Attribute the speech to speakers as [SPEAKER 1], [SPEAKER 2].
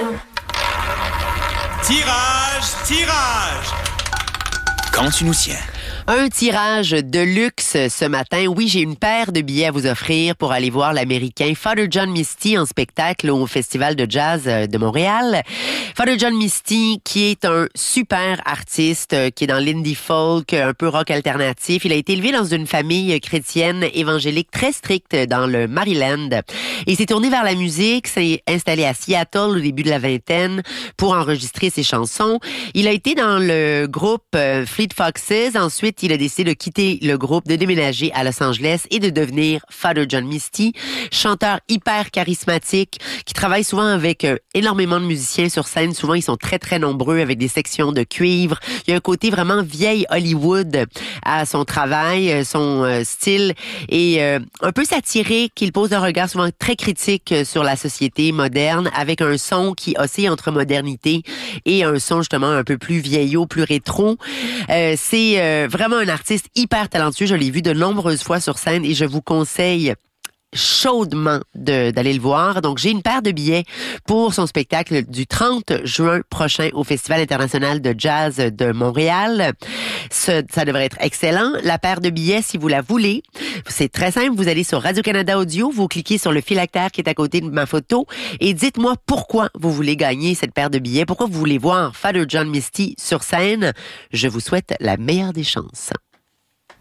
[SPEAKER 1] Tirage! Quand tu nous tiens.
[SPEAKER 2] Un tirage de luxe ce matin. Oui, j'ai une paire de billets à vous offrir pour aller voir l'Américain Father John Misty en spectacle au Festival de jazz de Montréal. Father John Misty, qui est un super artiste, qui est dans l'indie folk, un peu rock alternatif. Il a été élevé dans une famille chrétienne évangélique très stricte dans le Maryland. Il s'est tourné vers la musique, s'est installé à Seattle au début de la vingtaine pour enregistrer ses chansons. Il a été dans le groupe Fleet Foxes. Ensuite, il a décidé de quitter le groupe, de déménager à Los Angeles et de devenir Father John Misty, chanteur hyper charismatique qui travaille souvent avec énormément de musiciens sur scène. Souvent, ils sont très, très nombreux avec des sections de cuivre. Il y a un côté vraiment vieille Hollywood à son travail, son style et un peu satirique. Il pose un regard souvent très critique sur la société moderne avec un son qui oscille entre modernité et un son justement un peu plus vieillot, plus rétro. C'est vraiment un artiste hyper talentueux. Je l'ai vu de nombreuses fois sur scène et je vous conseille chaudement d'aller le voir. Donc, j'ai une paire de billets pour son spectacle du 30 juin prochain au Festival international de jazz de Montréal. Ça devrait être excellent. La paire de billets, si vous la voulez, c'est très simple. Vous allez sur Radio-Canada Audio, vous cliquez sur le phylactère qui est à côté de ma photo et dites-moi pourquoi vous voulez gagner cette paire de billets, pourquoi vous voulez voir Father John Misty sur scène. Je vous souhaite la meilleure des chances.